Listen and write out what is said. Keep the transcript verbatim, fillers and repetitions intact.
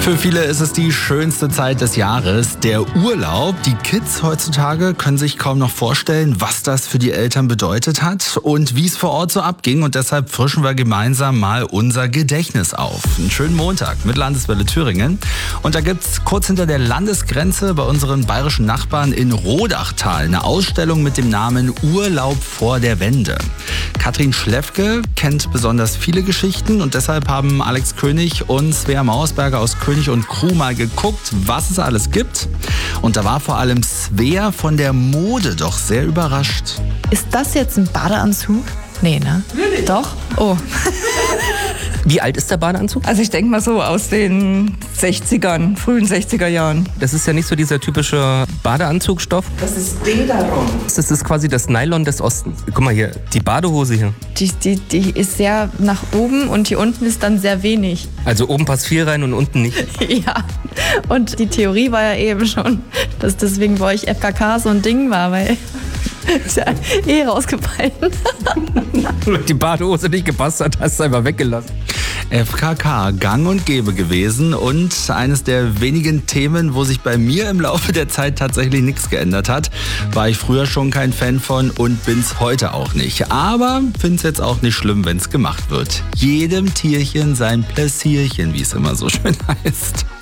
Für viele ist es die schönste Zeit des Jahres, der Urlaub. Die Kids heutzutage können sich kaum noch vorstellen, was das für die Eltern bedeutet hat und wie es vor Ort so abging. Und deshalb frischen wir gemeinsam mal unser Gedächtnis auf. Einen schönen Montag mit Landeswelle Thüringen. Und da gibt's kurz hinter der Landesgrenze bei unseren bayerischen Nachbarn in Rodachtal eine Ausstellung mit dem Namen Urlaub vor der Wende. Katrin Schlefke kennt besonders viele Geschichten und deshalb haben Alex König und Svea Mausberger aus König und Crew mal geguckt, was es alles gibt. Und da war vor allem Svea von der Mode doch sehr überrascht. Ist das jetzt ein Badeanzug? Nee, ne? Really? Doch? Oh. Wie alt ist der Badeanzug? Also ich denke mal so aus den sechzigern, frühen sechziger Jahren. Das ist ja nicht so dieser typische Badeanzugstoff. Das ist Dingdarum. Das ist quasi das Nylon des Ostens. Guck mal hier, die Badehose hier. Die, die, die ist sehr nach oben und hier unten ist dann sehr wenig. Also oben passt viel rein und unten nicht. Ja, und die Theorie war ja eben schon, dass deswegen bei euch F K K so ein Ding war, weil ist ja eh rausgefallen. Wenn die Badehose nicht gepasst hat, hast du einfach weggelassen. F K K, gang und gäbe gewesen und eines der wenigen Themen, wo sich bei mir im Laufe der Zeit tatsächlich nichts geändert hat. War ich früher schon kein Fan von und bin's heute auch nicht. Aber find's jetzt auch nicht schlimm, wenn's gemacht wird. Jedem Tierchen sein Pläsierchen, wie es immer so schön heißt.